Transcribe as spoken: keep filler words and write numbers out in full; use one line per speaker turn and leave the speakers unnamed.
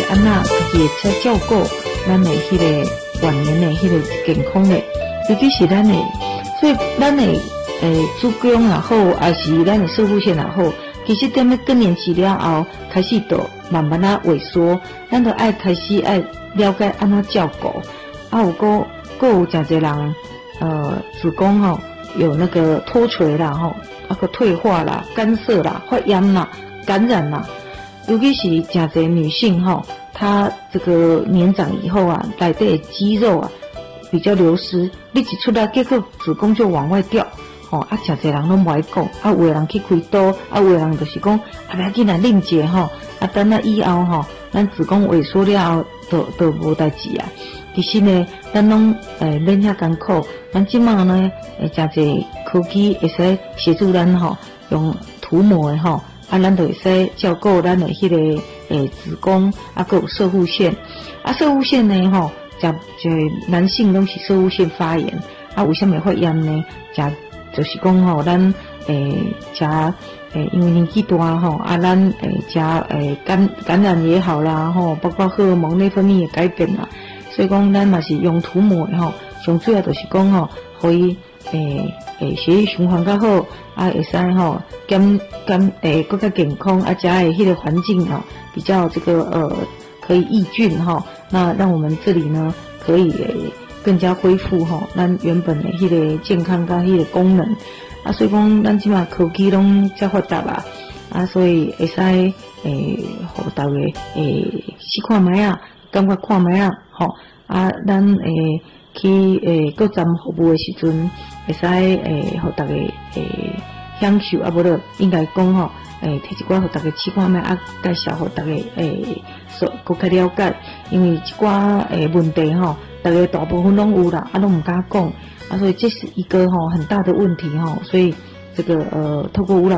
安那家己会使照顾咱的迄个晚年的迄个健康的，尤其是咱的，所以咱的诶子宫也好，还是咱的射护腺也好，其实踮咧更年期了后，开始就慢慢啊萎缩，咱就爱开始爱了解安怎照顾。啊，有个个有诚侪人，呃，子宫吼有那个脱垂啦，吼，啊个退化啦、干涩啦、发炎啦、感染啦，尤其是诚侪女性吼，她这个年长以后啊，内底的肌肉啊比较流失，你一出来，结果子宫就往外掉。吼、哦，啊，诚侪人拢无爱讲，啊，有的人去开刀，啊，有的人就是讲，啊，不要紧啊，忍者吼，啊，等啊以后吼，咱子宫萎缩了后，都都无代志啊。其实呢，咱拢诶免遐艰苦，咱即马呢，诶，诚侪科技会使协助咱吼，用涂抹的吼，啊，咱就会使照顾咱的迄、那个诶子宫，啊，佮有射护腺，啊，射护腺呢吼，食就男性拢是射护腺发炎，啊，为什么会发炎呢？食就是讲吼，咱诶食诶，因为年纪大吼，啊，咱诶食诶感感染也好啦吼，包括荷尔蒙内分泌的改变啦。所以讲，咱嘛是用涂抹的吼，上主要就是讲吼，可以诶诶血液循环较好，啊会使吼减减诶更加健康，啊加诶迄个环境吼比较这个呃可以抑菌吼，那让我们这里呢可以诶更加恢复吼咱原本的迄个健康跟迄个功能，啊所以讲咱即马科技拢遮发达啦，啊所以会使诶互大家诶试看卖啊。感觉看卖啊，吼啊，咱诶去诶各站服务诶时阵，会使诶，互大家诶享受啊，无了应该讲吼，诶，摕一寡互大家试看卖啊，介绍互大家诶，所更加了解，因为一寡诶问题吼，大家大部分拢有啦，啊，拢唔敢讲，啊，所以这是一个吼很大的问题吼，所以这个呃，透过吴老